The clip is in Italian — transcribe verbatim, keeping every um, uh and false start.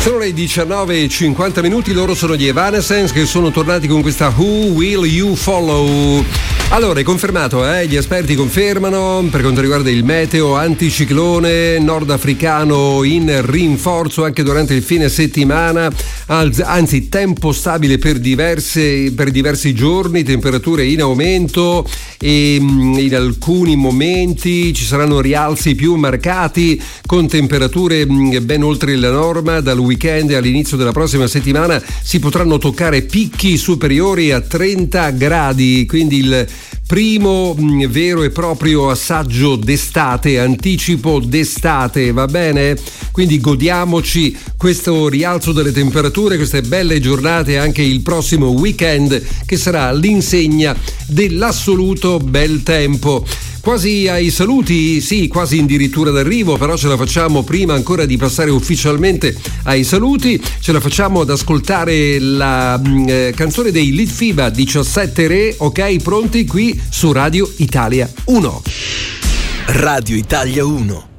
Sono le diciannove e cinquanta minuti, loro sono gli Evanescence che sono tornati con questa Who Will You Follow? Allora, è confermato, eh? Gli esperti confermano, per quanto riguarda il meteo, anticiclone nordafricano in rinforzo anche durante il fine settimana, anzi tempo stabile per, diverse, per diversi giorni, temperature in aumento e in alcuni momenti ci saranno rialzi più marcati con temperature ben oltre la norma. Dal weekend e all'inizio della prossima settimana si potranno toccare picchi superiori a trenta gradi, quindi il primo mh, vero e proprio assaggio d'estate, anticipo d'estate, va bene? Quindi godiamoci questo rialzo delle temperature, queste belle giornate, anche il prossimo weekend che sarà all'insegna dell'assoluto bel tempo. Quasi ai saluti, sì, quasi addirittura d'arrivo, però ce la facciamo prima ancora di passare ufficialmente ai saluti, ce la facciamo ad ascoltare la eh, canzone dei Litfiba, diciassette Re, ok, pronti qui su Radio Italia uno. Radio Italia uno.